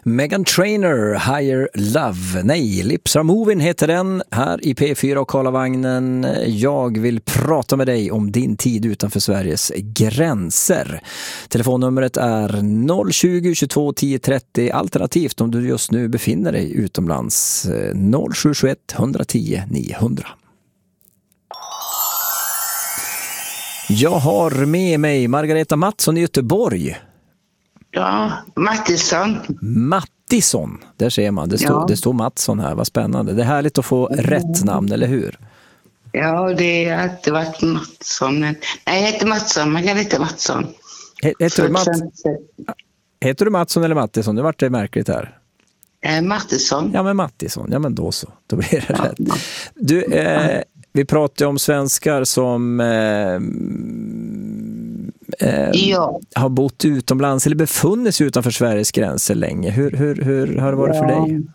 Meghan Trainor, Higher Love. Nej, Lips Are Moving heter den här i P4 och Karlavagnen. Jag vill prata med dig om din tid utanför Sveriges gränser. Telefonnumret är 020 22 10 30. Alternativt om du just nu befinner dig utomlands 0721 110 900. Jag har med mig Margareta Mattsson i Göteborg. Ja, Mattisson, där ser man. Det står Mattsson här, vad spännande. Det är härligt att få rätt namn, eller hur? Ja, det har alltid varit Mattsson. Nej, jag heter Mattsson, Margareta Mattsson. Heter du Mattsson eller Mattisson? Det vart det märkligt här. Mattisson. Ja, men Mattisson. Ja, men då så. Då blir det rätt. Du, vi pratar om svenskar som har bott utomlands eller befunnit sig utanför Sveriges gränser länge. Hur har det varit för dig?